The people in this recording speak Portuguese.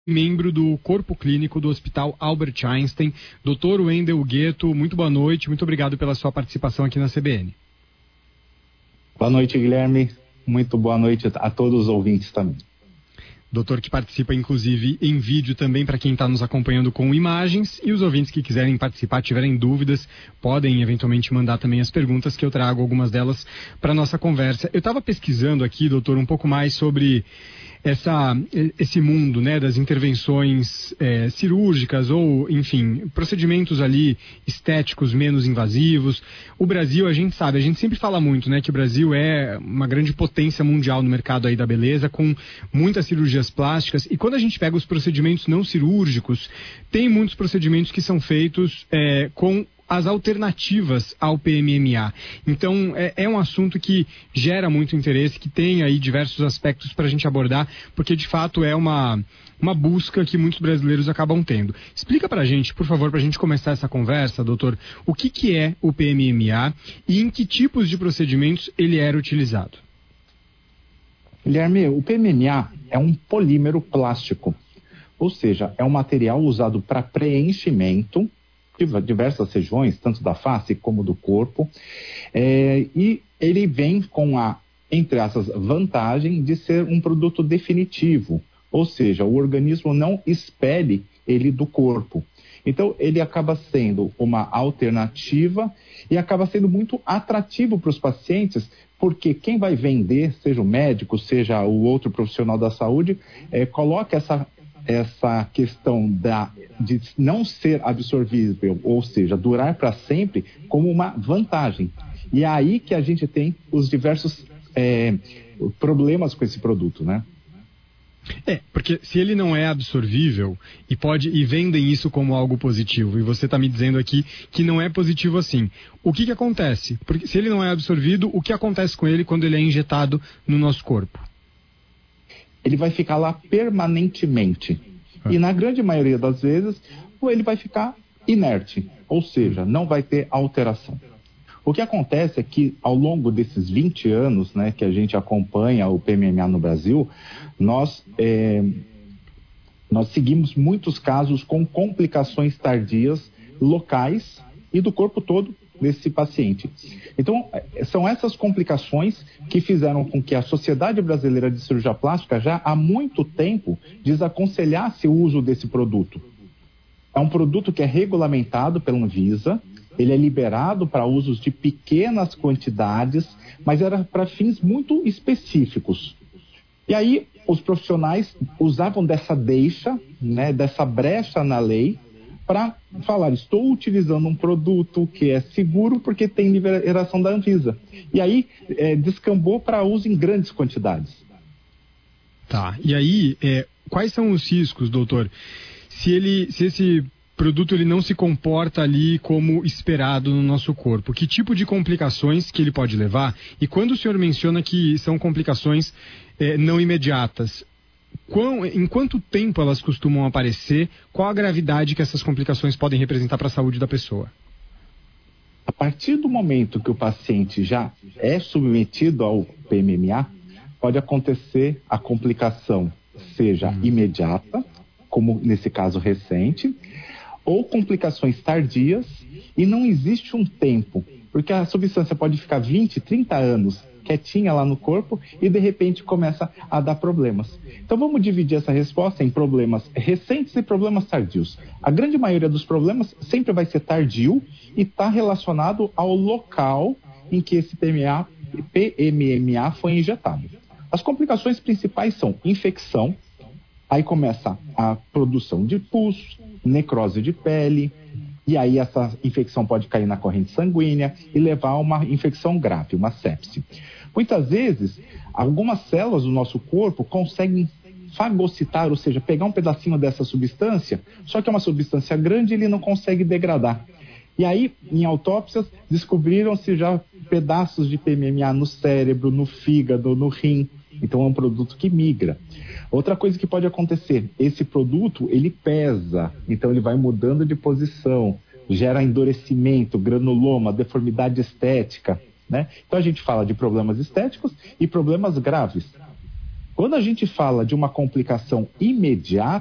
Membro do Corpo Clínico do Hospital Albert Einstein, Dr. Wendel Gueto. Muito boa noite, muito obrigado pela sua participação aqui na CBN. Boa noite, Guilherme. Muito boa noite a todos os ouvintes também. Doutor que participa, inclusive, em vídeo também para quem está nos acompanhando com imagens, e os ouvintes que quiserem participar, tiverem dúvidas, podem eventualmente mandar também as perguntas, que eu trago algumas delas para nossa conversa. Eu estava pesquisando aqui, doutor, um pouco mais sobre esse mundo, né, das intervenções cirúrgicas ou, enfim, procedimentos ali estéticos menos invasivos. O Brasil, a gente sabe, a gente sempre fala muito, né, que o Brasil é uma grande potência mundial no mercado aí da beleza, com muitas cirurgias plásticas, e quando a gente pega os procedimentos não cirúrgicos, tem muitos procedimentos que são feitos com as alternativas ao PMMA. Então, é um assunto que gera muito interesse, que tem aí diversos aspectos para a gente abordar, porque de fato é uma busca que muitos brasileiros acabam tendo. Explica para a gente, por favor, para a gente começar essa conversa, doutor, o que é o PMMA e em que tipos de procedimentos ele era utilizado. Guilherme, o PMMA é um polímero plástico, ou seja, é um material usado para preenchimento de diversas regiões, tanto da face como do corpo, e ele vem com entre essas, vantagem de ser um produto definitivo, ou seja, o organismo não expele ele do corpo. Então, ele acaba sendo uma alternativa e acaba sendo muito atrativo para os pacientes, porque quem vai vender, seja o médico, seja o outro profissional da saúde, coloca essa questão de não ser absorvível, ou seja, durar para sempre, como uma vantagem. E é aí que a gente tem os diversos problemas com esse produto, né? Porque se ele não é absorvível e vendem isso como algo positivo, e você está me dizendo aqui que não é positivo assim, o que acontece? Porque se ele não é absorvido, o que acontece com ele quando ele é injetado no nosso corpo? Ele vai ficar lá permanentemente. E na grande maioria das vezes, ele vai ficar inerte, ou seja, não vai ter alteração. O que acontece é que ao longo desses 20 anos, né, que a gente acompanha o PMMA no Brasil, nós seguimos muitos casos com complicações tardias locais e do corpo todo desse paciente. Então, são essas complicações que fizeram com que a Sociedade Brasileira de Cirurgia Plástica já há muito tempo desaconselhasse o uso desse produto. É um produto que é regulamentado pela Anvisa, ele é liberado para usos de pequenas quantidades, mas era para fins muito específicos. E aí, os profissionais usavam dessa deixa, né, dessa brecha na lei, para falar, estou utilizando um produto que é seguro porque tem liberação da Anvisa. E aí, descambou para uso em grandes quantidades. Tá, e aí, quais são os riscos, doutor? Se esse produto ele não se comporta ali como esperado no nosso corpo, que tipo de complicações que ele pode levar? E quando o senhor menciona que são complicações não imediatas, em quanto tempo elas costumam aparecer? Qual a gravidade que essas complicações podem representar para a saúde da pessoa? A partir do momento que o paciente já é submetido ao PMMA, pode acontecer a complicação, seja imediata, como nesse caso recente, ou complicações tardias, e não existe um tempo, porque a substância pode ficar 20, 30 anos quietinha lá no corpo e de repente começa a dar problemas. Então vamos dividir essa resposta em problemas recentes e problemas tardios. A grande maioria dos problemas sempre vai ser tardio e está relacionado ao local em que esse PMMA foi injetado. As complicações principais são infecção, aí começa a produção de pus, necrose de pele, e aí essa infecção pode cair na corrente sanguínea e levar a uma infecção grave, uma sepse. Muitas vezes, algumas células do nosso corpo conseguem fagocitar, ou seja, pegar um pedacinho dessa substância, só que é uma substância grande e ele não consegue degradar. E aí, em autópsias, descobriram-se já pedaços de PMMA no cérebro, no fígado, no rim. Então é um produto que migra. Outra coisa que pode acontecer, esse produto ele pesa, então ele vai mudando de posição, gera endurecimento, granuloma, deformidade estética, né? Então a gente fala de problemas estéticos e problemas graves. Quando a gente fala de uma complicação imediata,